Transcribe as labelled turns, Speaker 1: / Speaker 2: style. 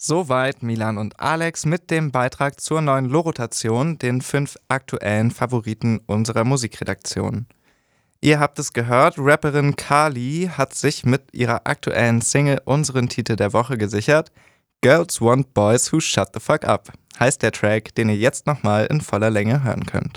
Speaker 1: Soweit Milan und Alex mit dem Beitrag zur neuen Lorotation, den 5 aktuellen Favoriten unserer Musikredaktion. Ihr habt es gehört, Rapperin Kali hat sich mit ihrer aktuellen Single unseren Titel der Woche gesichert. Girls Want Boys Who Shut the Fuck Up heißt der Track, den ihr jetzt nochmal in voller Länge hören könnt.